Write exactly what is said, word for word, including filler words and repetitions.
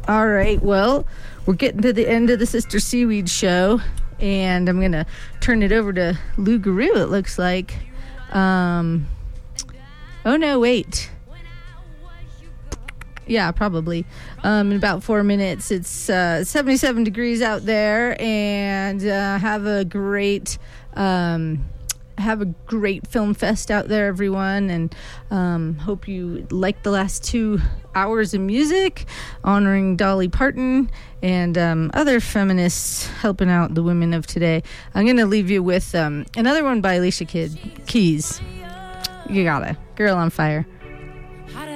All right, well, we're getting to the end of the Sister Seaweed show, and I'm going to turn it over to Lou Guru, it looks like. Um, oh, no, wait. Yeah, probably. Um, in about four minutes. It's uh, seventy-seven degrees out there, and uh, have a great... Um, have a great film fest out there, everyone, and um, hope you liked the last two hours of music honoring Dolly Parton and um, other feminists helping out the women of today. I'm going to leave you with um, another one by Alicia Kid Keys. You got it. Girl on Fire.